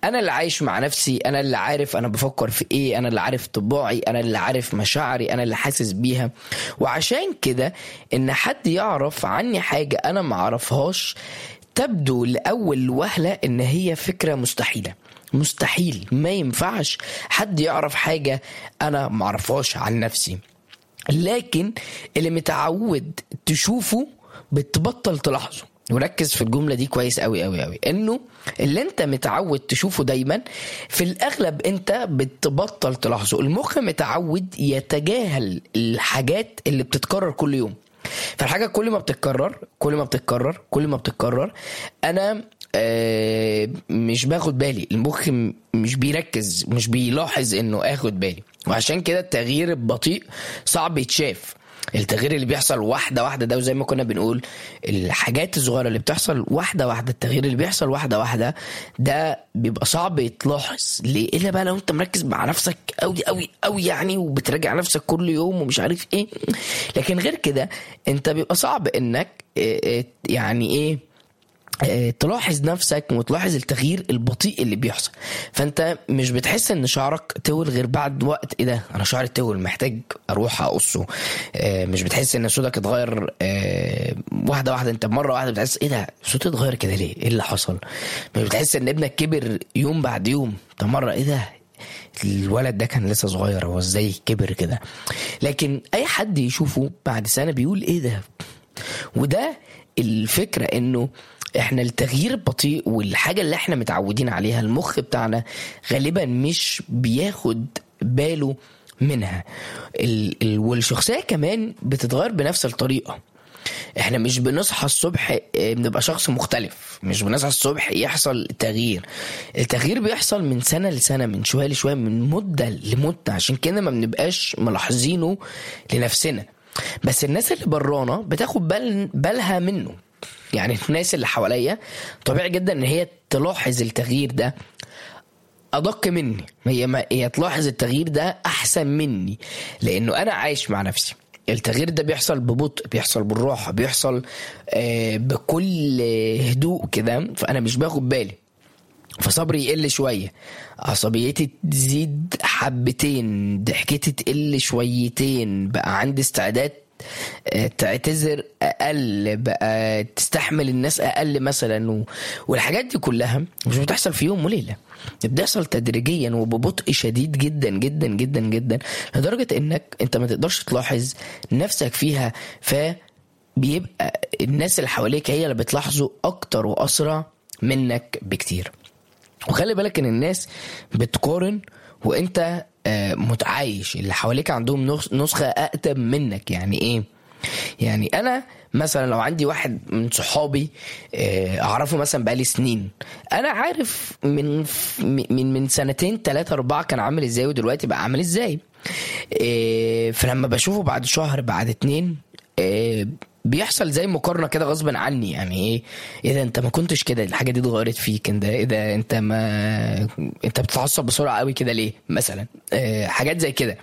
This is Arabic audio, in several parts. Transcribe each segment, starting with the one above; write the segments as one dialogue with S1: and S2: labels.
S1: انا اللي عايش مع نفسي، انا اللي عارف انا بفكر في ايه، انا اللي عارف طباعي، انا اللي عارف مشاعري، انا اللي حاسس بيها. وعشان كده ان حد يعرف عني حاجة انا معرفهاش تبدو لأول وهلة ان هي فكرة مستحيلة. مستحيل، ما ينفعش حد يعرف حاجة انا معرفهاش عن نفسي. لكن اللي متعود تشوفه بتبطل تلاحظه. وركز في الجملة دي كويس قوي قوي قوي، انه اللي انت متعود تشوفه دايما في الاغلب انت بتبطل تلاحظه. المخ متعود يتجاهل الحاجات اللي بتتكرر كل يوم. فالحاجة كل ما بتتكرر انا مش باخد بالي. المخ مش بيركز، مش بيلاحظ انه اخد بالي. وعشان كده التغيير البطيء صعب يتشاف. التغيير اللي بيحصل واحدة واحدة ده، وزي ما كنا بنقول الحاجات الصغيرة اللي بتحصل واحدة واحدة، التغيير اللي بيحصل واحدة واحدة ده بيبقى صعب يتلاحظ. ليه؟ إلا بقى لو انت مركز مع نفسك قوي قوي قوي يعني، وبتراجع نفسك كل يوم ومش عارف ايه. لكن غير كده انت بيبقى صعب انك يعني ايه تلاحظ نفسك وتلاحظ التغيير البطيء اللي بيحصل. فانت مش بتحس ان شعرك تول غير بعد وقت. ايه ده، انا شعري تول، محتاج اروح اقصه. مش بتحس ان صوتك اتغير واحده واحده. انت مره واحده بتحس ايه ده، صوتي اتغير كده ليه، ايه اللي حصل. مش بتحس ان ابنك كبر يوم بعد يوم. طب مره ايه ده، الولد ده كان لسه صغير، هو ازاي كبر كده. لكن اي حد يشوفه بعد سنه بيقول ايه ده. وده الفكره، انه احنا التغيير البطيء والحاجة اللي احنا متعودين عليها المخ بتاعنا غالبا مش بياخد باله منها. والشخصية كمان بتتغير بنفس الطريقة. احنا مش بنصحى الصبح بنبقى شخص مختلف، مش بنصحى الصبح يحصل تغيير. التغيير بيحصل من سنة لسنة، من شوية لشوية، من مدة لمدة. عشان كده ما بنبقاش ملاحظينه لنفسنا، بس الناس اللي برانا بتاخد بالها منه. يعني الناس اللي حواليا طبيعي جدا ان هي تلاحظ التغيير ده ادق مني، هي تلاحظ التغيير ده احسن مني، لانه انا عايش مع نفسي. التغيير ده بيحصل ببطء، بيحصل بالراحه، بيحصل بكل هدوء كده، فانا مش باخد بالي. فصبري يقل شويه، عصبيتي تزيد حبتين، ضحكتي تقل شويتين، بقى عندي استعداد تعتذر اقل، بقى تستحمل الناس اقل مثلا. والحاجات دي كلها مش بتحصل في يوم وليله، بتحصل تدريجيا وببطء شديد جدا جدا جدا جدا، لدرجه انك انت ما تقدرش تلاحظ نفسك فيها. فبيبقى الناس اللي حواليك هي اللي بتلاحظوا اكتر واسرع منك بكتير. وخلي بالك ان الناس بتقارن وانت متعايش. اللي حواليك عندهم نسخة أقدم منك. يعني إيه؟ يعني أنا مثلا لو عندي واحد من صحابي أعرفه مثلا بقالي سنين، أنا عارف من سنتين 3-4 كان عامل إزاي ودلوقتي بقى عامل إزاي. فلما بشوفه بعد شهر بعد 2 بيحصل زي مقارنه كده غصبا عني. يعني ايه ده، انت ما كنتش كده، الحاجه دي اتغيرت فيك. انت ايه ده، انت بتتعصب بسرعه قوي كده ليه مثلا. حاجات زي كده.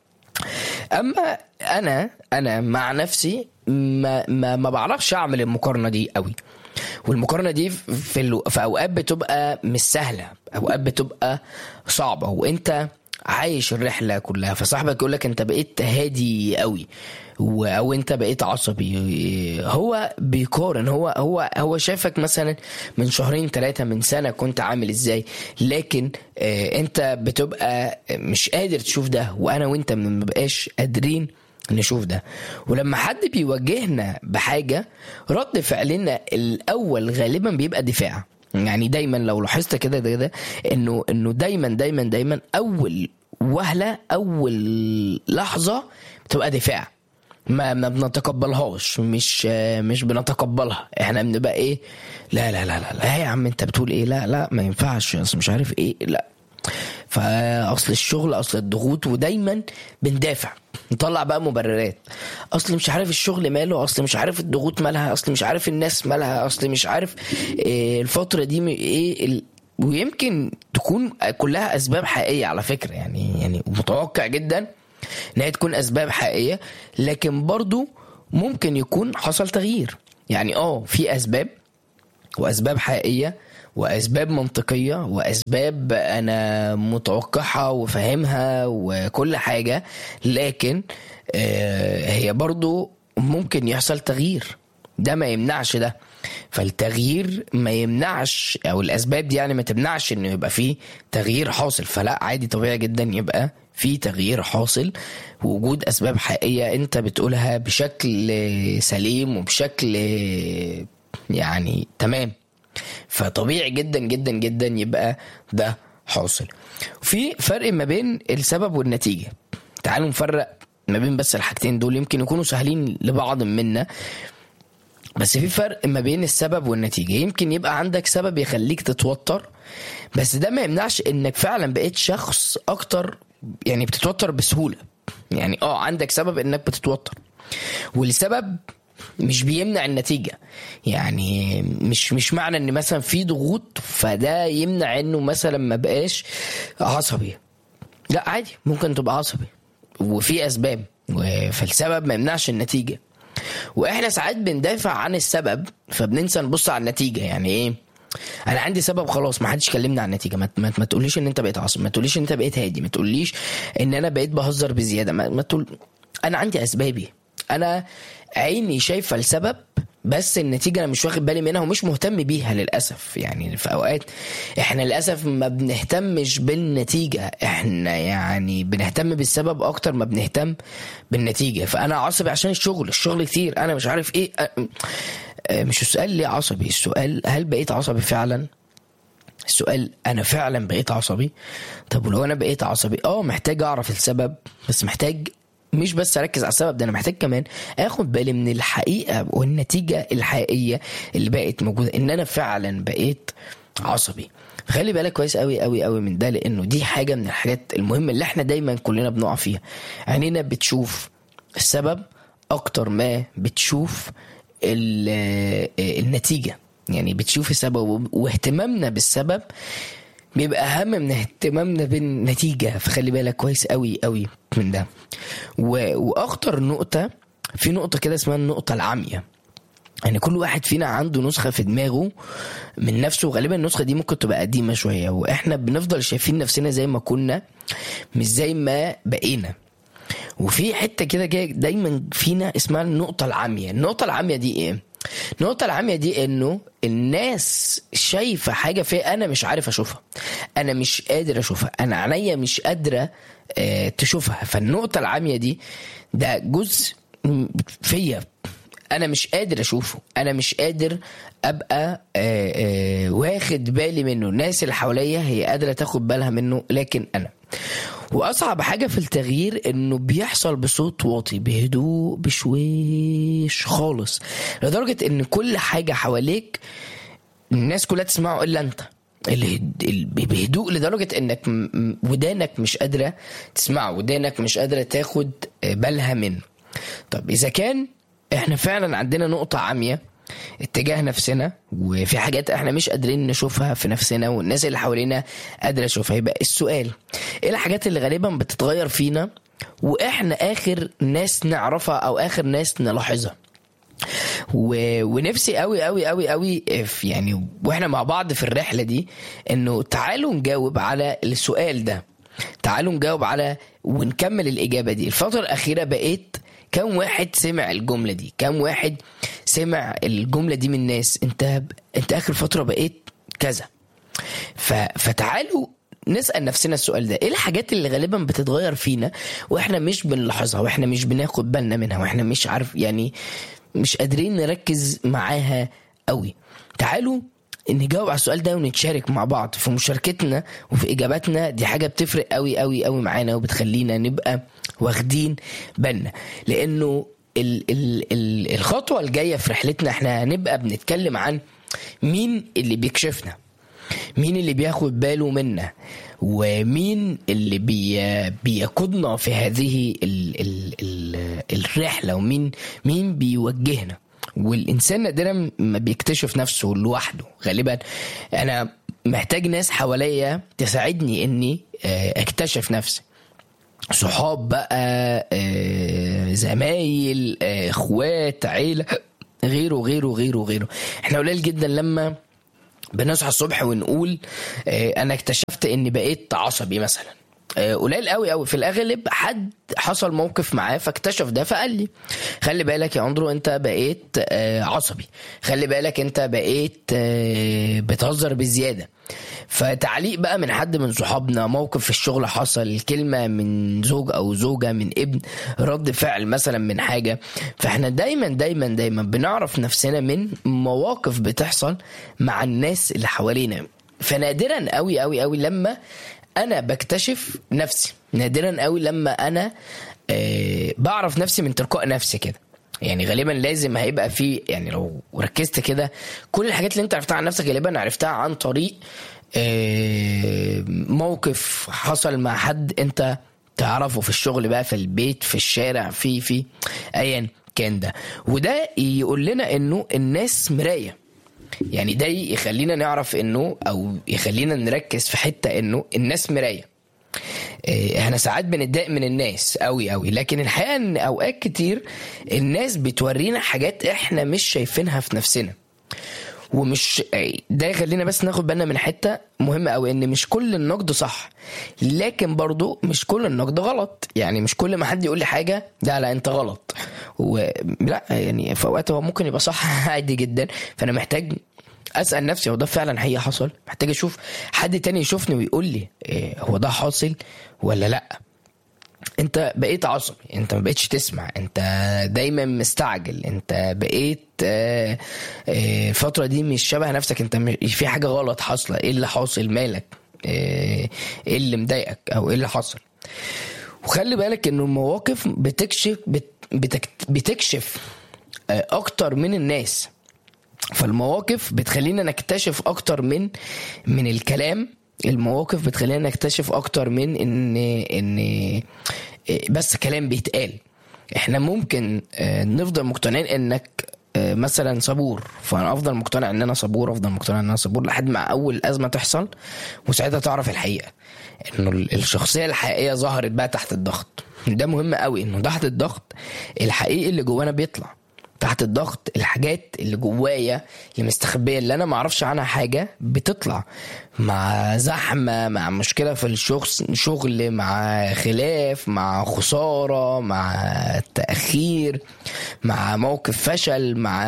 S1: اما انا مع نفسي ما بعرفش اعمل المقارنه دي قوي. والمقارنه دي في اوقات بتبقى مش سهله، اوقات بتبقى صعبه، وانت عايش الرحلة كلها. فصاحبك يقولك انت بقيت هادي قوي او انت بقيت عصبي. هو بيقارن، هو شافك مثلا من 2-3 من سنة كنت عامل ازاي. لكن انت بتبقى مش قادر تشوف ده، وانا وانت ما بقاش قادرين نشوف ده. ولما حد بيواجهنا بحاجة رد فعلنا الاول غالبا بيبقى دفاع. يعني دايما لو لاحظت كده انه دايما اول وهله، اول لحظه بتبقى دفاع. ما بنتقبلهاش، مش بنتقبلها. احنا بنبقى ايه، لا يا عم انت بتقول ايه، لا ما ينفعش، اصل مش عارف ايه، لا فاصل الشغل، اصل الضغوط. ودايما بندافع، نطلع بقى مبررات. اصل مش عارف الشغل ماله، اصل مش عارف الضغوط مالها، اصل مش عارف الناس مالها، اصل مش عارف الفترة دي ايه ويمكن تكون كلها اسباب حقيقية على فكرة. يعني متوقع جدا ان هي تكون اسباب حقيقية، لكن برضو ممكن يكون حصل تغيير. يعني في اسباب واسباب حقيقية، واسباب منطقيه واسباب انا متوقعها وفاهمها وكل حاجه، لكن هي برضو ممكن يحصل تغيير، ده ما يمنعش ده. فالتغيير ما يمنعش، او الاسباب دي يعني ما تمنعش انه يبقى فيه تغيير حاصل. فلا، عادي طبيعي جدا يبقى في تغيير حاصل، وجود اسباب حقيقيه انت بتقولها بشكل سليم وبشكل يعني تمام. فطبيعي جدا جدا جدا يبقى ده حاصل. وفي فرق ما بين السبب والنتيجه. تعالوا نفرق ما بين بس الحاجتين دول، يمكن يكونوا سهلين لبعض منا، بس في فرق ما بين السبب والنتيجة. يمكن يبقى عندك سبب يخليك تتوتر، بس ده ما يمنعش انك فعلا بقيت شخص اكتر يعني بتتوتر بسهولة. يعني عندك سبب انك بتتوتر، والسبب مش بيمنع النتيجة. يعني مش معنى ان مثلا في ضغوط فده يمنع انه مثلا ما بقاش عصبي. لا، عادي ممكن تبقى عصبي وفي اسباب، فالسبب ما يمنعش النتيجة. واحنا ساعات بندافع عن السبب فبننسى نبص على النتيجه. يعني ايه؟ انا عندي سبب خلاص، ما حدش كلمني عن النتيجه. ما تقوليش ان انت بقيت عصبي، ما تقوليش ان انت بقيت هادي، ما تقوليش ان انا بقيت بهزر بزياده. ما تقول انا عندي اسبابي، انا عيني شايفه السبب، بس النتيجه انا مش واخد بالي منها ومش مهتم بيها للاسف. يعني في اوقات احنا للاسف ما بنهتمش بالنتيجه، احنا يعني بنهتم بالسبب اكتر ما بنهتم بالنتيجه. فانا عصبي عشان الشغل كتير، انا مش عارف ايه. مش السؤال ليه عصبي، السؤال هل بقيت عصبي فعلا؟ السؤال انا فعلا بقيت عصبي؟ طب ولو انا بقيت عصبي محتاج اعرف السبب، بس محتاج مش بس اركز على السبب ده، انا محتاج كمان اخد بالي من الحقيقه والنتيجه الحقيقيه اللي بقت موجوده، ان انا فعلا بقيت عصبي. خلي بالك كويس قوي قوي قوي من ده، لانه دي حاجه من الحاجات المهمه اللي احنا دايما كلنا بنقع فيها. عينينا بتشوف السبب اكتر ما بتشوف النتيجه. يعني بتشوف السبب، واهتمامنا بالسبب بيبقى اهم من اهتمامنا بالنتيجه. فخلي بالك كويس قوي قوي من ده. واخطر نقطه، في نقطه كده اسمها النقطه العاميه. يعني كل واحد فينا عنده نسخه في دماغه من نفسه، وغالبا النسخه دي ممكن تبقى قديمه شويه، واحنا بنفضل شايفين نفسنا زي ما كنا مش زي ما بقينا. وفي حته كده دايما فينا اسمها النقطه العاميه. النقطه العاميه دي ايه؟ النقطة العامية دي انه الناس شايفة حاجة في انا مش عارف اشوفها، انا مش قادر اشوفها، انا عينيا مش قادرة تشوفها. فالنقطة العامية دي ده جزء فيا انا مش قادر اشوفه، انا مش قادر ابقى واخد بالي منه. الناس اللي حواليا هي قادرة تاخد بالها منه، لكن انا. واصعب حاجة في التغيير انه بيحصل بصوت واطي، بهدوء، بشويش خالص، لدرجة ان كل حاجة حواليك الناس كلها تسمعه الا انت. بهدوء لدرجة انك ودانك مش قادرة تسمعه، ودانك مش قادرة تاخد بالها منه. طب اذا كان احنا فعلا عندنا نقطة عامية اتجاه نفسنا، وفي حاجات احنا مش قادرين نشوفها في نفسنا والناس اللي حوالينا قادرة تشوفها، يبقى السؤال ايه الحاجات اللي غالبا بتتغير فينا واحنا اخر ناس نعرفها او اخر ناس نلاحظها؟ ونفسي قوي قوي قوي قوي يعني واحنا مع بعض في الرحلة دي انه تعالوا نجاوب على السؤال ده، تعالوا نجاوب على ونكمل الإجابة دي. الفترة الأخيرة بقيت كم واحد سمع الجملة دي؟ كم واحد سمع الجملة دي من الناس؟ انت آخر فترة بقيت كذا. فتعالوا نسأل نفسنا السؤال ده، ايه الحاجات اللي غالبا بتتغير فينا واحنا مش بنلاحظها واحنا مش بناخد بالنا منها واحنا مش عارف يعني مش قادرين نركز معاها قوي؟ تعالوا نجاوب على السؤال ده ونتشارك مع بعض في مشاركتنا وفي إجاباتنا. دي حاجة بتفرق قوي قوي قوي معانا وبتخلينا نبقى واخدين بالنا، لأنه الخطوة الجاية في رحلتنا احنا هنبقى بنتكلم عن مين اللي بيكشفنا، مين اللي بياخد باله منا، ومين اللي بيقودنا في هذه الرحلة، ومين بيوجهنا. والإنسان نادرا ما بيكتشف نفسه لوحده. غالبا أنا محتاج ناس حواليا تساعدني إني أكتشف نفسي، صحاب بقى، زمايل، اخوات، عيلة، غيره غيره غيره غيره. احنا قليل جدا لما بنصحى الصبح ونقول انا اكتشفت اني بقيت عصبي مثلا. قليل قوي قوي في الاغلب حد حصل موقف معاه فاكتشف ده فقال لي خلي بالك يا اندرو انت بقيت عصبي، خلي بالك انت بقيت بتهزر بزياده. فتعليق بقى من حد من صحابنا، موقف في الشغل حصل، كلمه من زوج او زوجه، من ابن، رد فعل مثلا من حاجه. فاحنا دايما دايما دايما بنعرف نفسنا من مواقف بتحصل مع الناس اللي حوالينا. فنادرا قوي قوي قوي لما انا بكتشف نفسي، نادرا قوي لما انا بعرف نفسي من تلقاء نفسي كده. يعني غالبا لازم هيبقى في، يعني لو ركزت كده كل الحاجات اللي انت عرفتها عن نفسك غالبا عرفتها عن طريق موقف حصل مع حد انت تعرفه، في الشغل بقى، في البيت، في الشارع، في ايا كان ده. وده يقول لنا انه الناس مراية. يعني ده يخلينا نعرف انه، او يخلينا نركز في حتة انه الناس مراية. احنا ساعات بنتضايق من الناس قوي قوي، لكن الحقيقة ان اوقات كتير الناس بتورينا حاجات احنا مش شايفينها في نفسنا. ومش ده يخلينا بس ناخد بالنا من حتة مهمة قوي، ان مش كل النقد صح، لكن برضو مش كل النقد غلط. يعني مش كل ما حد يقول لي حاجة ده لا انت غلط، ولا يعني في اوقات هو ممكن يبقى صح عادي جدا. فانا محتاج اسال نفسي هو ده فعلا هي حصل؟ محتاج اشوف حد تاني يشوفني ويقول لي هو ده حاصل ولا لا. انت بقيت عصبي، انت ما بقيتش تسمع، انت دايما مستعجل، انت بقيت الفتره دي مش شبه نفسك، انت في حاجه غلط حاصله. ايه اللي حاصل؟ مالك؟ ايه اللي مضايقك او ايه اللي حصل؟ وخلي بالك انه المواقف بتكشف اكتر من الناس. فالمواقف بتخلينا نكتشف اكتر من الكلام. المواقف بتخلينا نكتشف اكتر من ان بس كلام بيتقال. احنا ممكن نفضل مقتنعين انك مثلا صبور، فانا افضل مقتنع ان انا صبور، افضل مقتنع ان انا صبور لحد ما اول ازمه تحصل، وساعتها تعرف الحقيقه انه الشخصيه الحقيقيه ظهرت بقى تحت الضغط. ده مهم قوي، انه تحت الضغط الحقيقي اللي جوانا بيطلع. تحت الضغط الحاجات اللي جوايا اللي مستخبيه، اللي انا ما اعرفش عنها حاجه، بتطلع. مع زحمه، مع مشكله في الشغل، مع خلاف، مع خساره، مع تاخير، مع موقف فشل، مع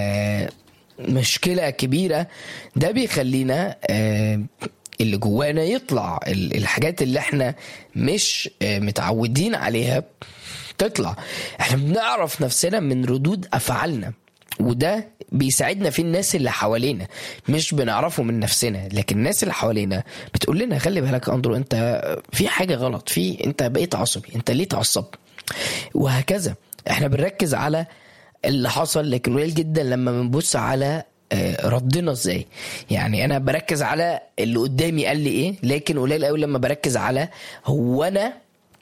S1: مشكله كبيره، ده بيخلينا اللي جوانا يطلع. الحاجات اللي احنا مش متعودين عليها تطلع. احنا بنعرف نفسنا من ردود افعالنا، وده بيساعدنا في الناس اللي حوالينا. مش بنعرفه من نفسنا، لكن الناس اللي حوالينا بتقول لنا خلي بالك يا اندرو انت في حاجة غلط، انت بقيت عصبي، انت ليه تعصبت، وهكذا. احنا بنركز على اللي حصل، لكن قليل جدا لما بنبص على ردنا ازاي. يعني انا بركز على اللي قدامي قال لي ايه، لكن قليل قوي لما بركز على هو انا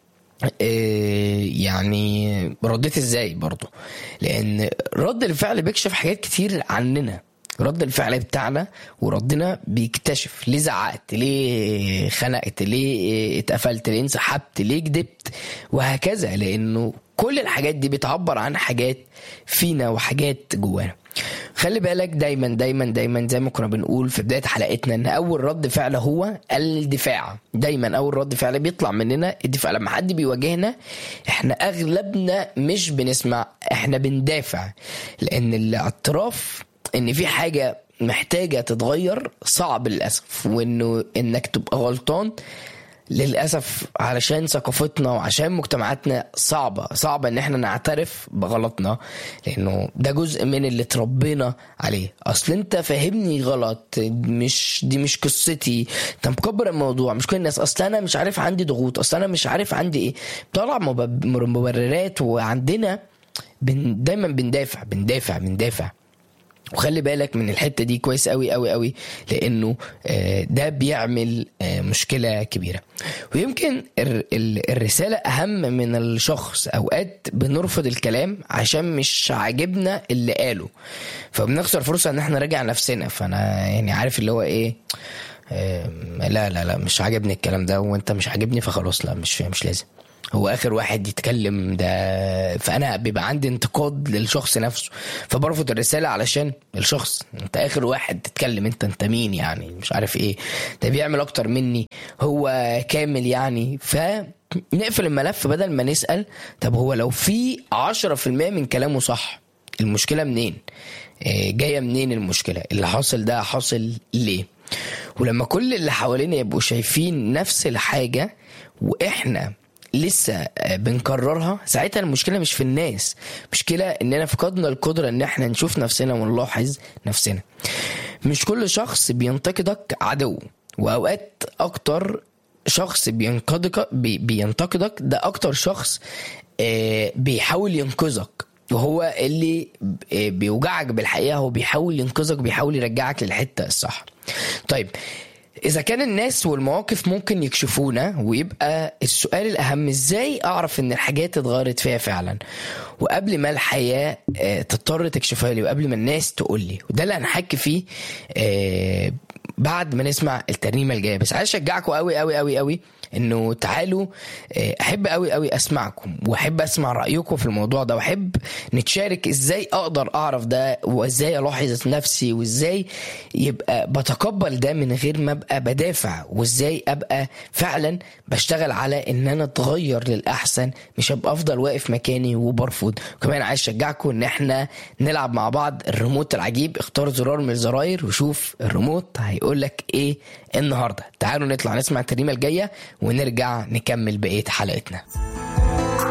S1: يعني رديت ازاي برضو. لان رد الفعل بيكشف حاجات كتير عننا. رد الفعل بتاعنا وردنا بيكتشف ليه زعقت، ليه خنقت، ليه اتقفلت، ليه انسحبت، ليه كدبت، وهكذا. لانه كل الحاجات دي بتعبر عن حاجات فينا وحاجات جوانا. خلي بالك دايما دايما دايما زي ما كنا بنقول في بداية حلقتنا ان اول رد فعل هو الدفاع. دايما اول رد فعل بيطلع مننا الدفاع. لما حد بيواجهنا احنا اغلبنا مش بنسمع، احنا بندافع. لان الاعتراف ان في حاجة محتاجة تتغير صعب للأسف، وانه انك تبقى غلطان للأسف علشان ثقافتنا وعشان مجتمعاتنا صعبة ان احنا نعترف بغلطنا، لانه ده جزء من اللي تربينا عليه. اصل انت فاهمني غلط، دي مش قصتي، انت مكبر الموضوع، مش كل الناس، اصل انا مش عارف عندي ضغوط، اصل انا مش عارف عندي ايه. طلع مبررات، وعندنا دايما بندافع. وخلي بالك من الحتة دي كويس قوي قوي قوي، لانه ده بيعمل مشكلة كبيرة. ويمكن الرسالة اهم من الشخص. اوقات بنرفض الكلام عشان مش عاجبنا اللي قاله، فبنخسر فرصة ان احنا نراجع نفسنا. فانا يعني عارف اللي هو ايه، لا لا لا مش عاجبني الكلام ده، وانت مش عاجبني، فخلاص لا مش لازم. هو اخر واحد يتكلم ده، فانا بيبقى عندي انتقاد للشخص نفسه، فبرفض الرساله علشان الشخص. انت اخر واحد تتكلم، انت مين يعني؟ مش عارف ايه ده، بيعمل اكتر مني، هو كامل يعني. فنقفل الملف بدل ما نسال طب هو لو في 10% من كلامه صح، المشكله منين؟ جايه منين المشكله؟ اللي حاصل ده حاصل ليه؟ ولما كل اللي حوالينا يبقوا شايفين نفس الحاجه واحنا لسه بنكررها، ساعتها المشكلة مش في الناس، مشكلة اننا فقدنا القدرة ان احنا نشوف نفسنا ونلاحظ نفسنا. مش كل شخص بينتقدك عدو، واوقات اكتر شخص بينتقدك ده اكتر شخص بيحاول ينقذك، وهو اللي بيوجعك بالحقيقة، هو بيحاول ينقذك، بيحاول يرجعك للحتة الصح. طيب إذا كان الناس والمواقف ممكن يكشفونا، ويبقى السؤال الأهم إزاي أعرف إن الحاجات اتغيرت فيها فعلا، وقبل ما الحياة تضطر تكشفها لي، وقبل ما الناس تقول لي. وده اللي هنحكي فيه بعد ما نسمع الترنيمة الجاية. بس عايز أشجعكم قوي قوي قوي قوي إنه تعالوا، أحب قوي قوي أسمعكم، وأحب أسمع رأيكم في الموضوع ده، وأحب نتشارك إزاي أقدر أعرف ده، وإزاي ألاحظ نفسي، وإزاي يبقى بتقبل ده من غير ما أبقى بدافع، وإزاي أبقى فعلا بشتغل على إن أنا أتغير للأحسن، مش أبقى أفضل واقف مكاني وبرفض. وكمان عايز أشجعكم إن إحنا نلعب مع بعض الريموت العجيب. اختار زرار من الزراير وشوف الريموت هيقولك إيه النهاردة. تعالوا نطلع نسمع الترنيمة الجاية ونرجع نكمل بقية حلقتنا.